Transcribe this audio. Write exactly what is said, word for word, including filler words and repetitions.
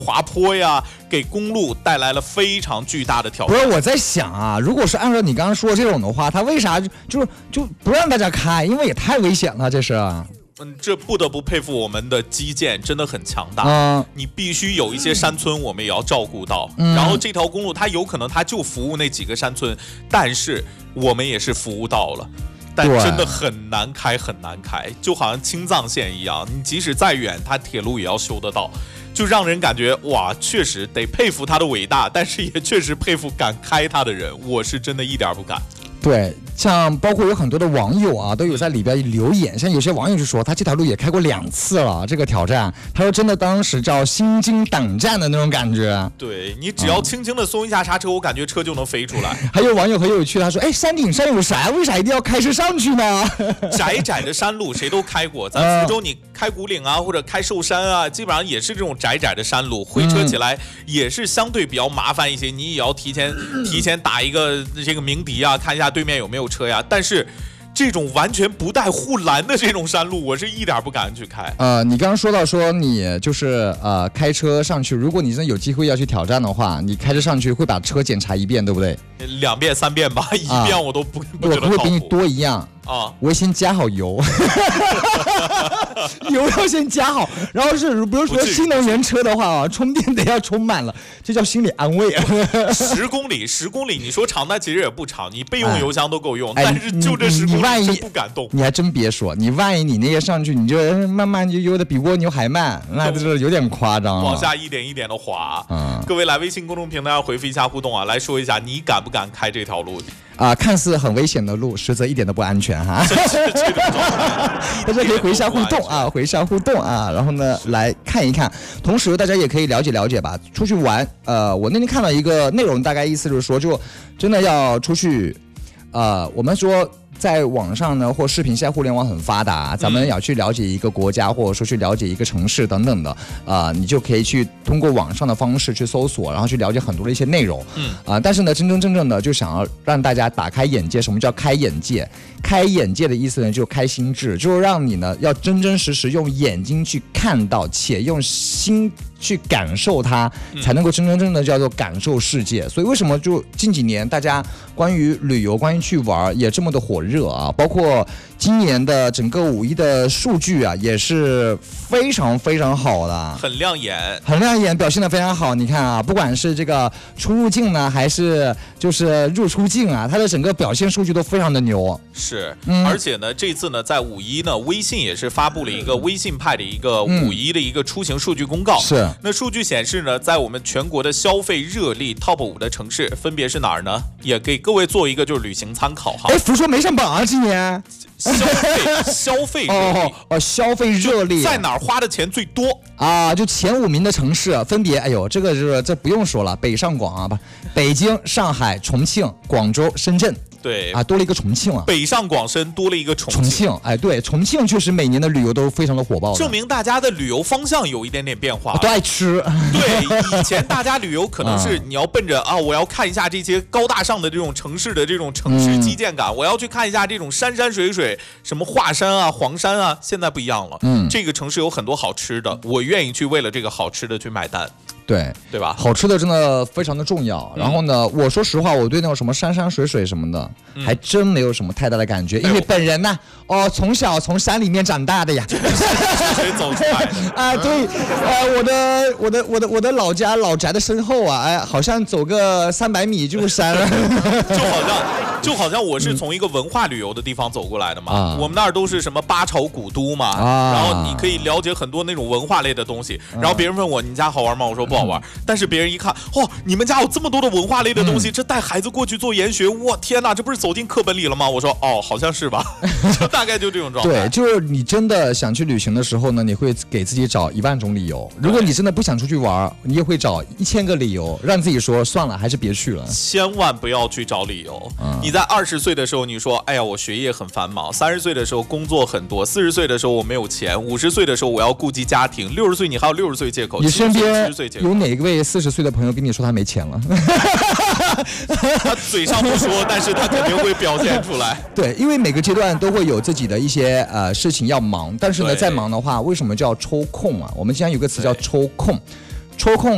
滑坡呀，给公路带来了非常巨大的挑战。 不是我在想啊，如果是按照你刚刚说这种的话，他为啥就就就不让大家开？因为也太危险了，这是。 嗯，这不得不佩服我们的基建真的很强大。 嗯， 你必须有一些山村，我们也要照顾到。 嗯、 然后这条公路它有可能它就服务那几个山村，但是我们也是服务到了。但真的很难开，很难开，就好像青藏线一样，你即使再远，它铁路也要修得到，就让人感觉哇，确实得佩服它的伟大，但是也确实佩服敢开它的人，我是真的一点不敢。 对，像包括有很多的网友啊，都有在里边留言，像有些网友就说他这条路也开过两次了，这个挑战，他说真的当时叫心惊胆战的那种感觉。 对，你只要轻轻的松一下刹车，嗯、我感觉车就能飞出来。 还有网友很有趣，他说：“哎，山顶上有啥？为啥一定要开车上去呢？” 窄窄的山路谁都开过，咱福州你开古岭啊，或者开寿山啊，基本上也是这种窄窄的山路，回车起来也是相对比较麻烦一些，你也要提前提前打一个这个鸣笛啊，看一下对面有没有车呀。但是这种完全不带护栏的这种山路，我是一点不敢去开。 呃，你刚刚说到说你就是呃开车上去，如果你真的有机会要去挑战的话，你开车上去会把车检查一遍，对不对？ 两遍三遍吧，一遍我都不、啊、不觉得靠谱。 我会比你多一样啊，我先加好油，油要先加好，然后是比如说新能源车的话啊，充电得要充满了，这叫心理安慰。 十公里，十公里，你说长，那其实也不长，你备用油箱都够用，哎、但是就这十公里就不敢动。 你还真别说，你万一你那些上去，你就慢慢就悠的比蜗牛还慢，那就是有点夸张了。 往下一点一点的滑。嗯，各位来微信公众平台上回复一下互动啊，来说一下你敢不敢开这条路？ 啊、呃，看似很危险的路，实则一点都不安全哈。大家可以回一下互动啊，回一下互动啊，然后呢来看一看，同时大家也可以了解了解吧。出去玩，呃，我那天看到一个内容，大概意思就是说，就真的要出去，呃，我们说。在网上呢，或视频，现在互联网很发达，咱们要去了解一个国家，或者说去了解一个城市等等的，呃，你就可以去通过网上的方式去搜索，然后去了解很多的一些内容，嗯，啊、呃，但是呢，真真正正的就想要让大家打开眼界。什么叫开眼界？开眼界的意思呢，就是开心智，就是让你呢要真真实实用眼睛去看到，且用心去感受它，才能够真真正正的叫做感受世界。所以为什么就近几年大家关于旅游、关于去玩也这么的火热啊？包括今年的整个五一的数据啊，也是非常非常好的， 很亮眼， 很亮眼，表现得非常好。你看啊，不管是这个出入境呢，还是就是入出境啊，它的整个表现数据都非常的牛。 是，嗯、而且呢，这次呢，在五一呢，微信也是发布了一个微信派的一个五一的一个出行数据公告。 嗯、是。 那数据显示呢，在我们全国的消费热力 top 五的城市分别是哪儿呢？也给各位做一个就是旅行参考哈。 哎，福州没上榜啊，今年。 消费消费热力哦哦，消费热力在哪儿花的钱最多啊？就前五名的城市分别，哎呦，这个是这不用说了，北上广啊，不，北京、上海、重庆、广州、深圳。 对啊，多了一个重庆啊， 北上广深多了一个重庆。 重庆，哎，对，重庆确实每年的旅游都非常的火爆的， 证明大家的旅游方向有一点点变化， 啊、都爱吃。 对，以前大家旅游可能是你要奔着啊，我要看一下这些高大上的这种城市的这种城市基建感，嗯、我要去看一下这种山山水水，什么华山啊、黄山啊，现在不一样了。嗯，这个城市有很多好吃的，我愿意去为了这个好吃的去买单。 对对吧？ 好吃的真的非常的重要。然后呢，嗯、我说实话，我对那种什么山山水水什么的，嗯、还真没有什么太大的感觉，因为本人呢，哦，从小从山里面长大的呀， 水走出来的啊，对，呃，我的我的我的我的老家老宅的身后啊，哎，好像走个三百米就是山了， 就好像就好像我是从一个文化旅游的地方走过来的嘛，嗯、我们那儿都是什么八朝古都嘛，啊、然后你可以了解很多那种文化类的东西，然后别人问我你家好玩吗？我说不好玩，嗯、但是别人一看，哦，你们家有这么多的文化类的东西，嗯、这带孩子过去做研学，我天哪，这不是走进课本里了吗？我说哦，好像是吧，就大概就这种状态。 对，就是你真的想去旅行的时候呢，你会给自己找一万种理由；如果你真的不想出去玩，你也会找一千个理由，让自己说算了，还是别去了。 千万不要去找理由。嗯、你在二十岁的时候，你说哎呀，我学业很繁忙；三十岁的时候工作很多；四十岁的时候我没有钱；五十岁的时候我要顾及家庭；六十岁你还有六十岁借口。 你身边有哪位四十岁的朋友跟你说他没钱了？ 他嘴上不说，但是他肯定会表现出来。 对，因为每个阶段都会有自己的一些呃事情要忙，但是呢，再忙的话，为什么叫抽空啊？我们经常有个词叫抽空，抽空。